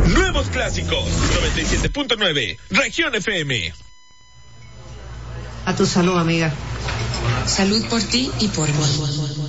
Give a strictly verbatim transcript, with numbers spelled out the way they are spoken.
Nuevos clásicos. noventa y siete punto nueve. Región F M. A tu salud, amiga. Salud por ti y por mí.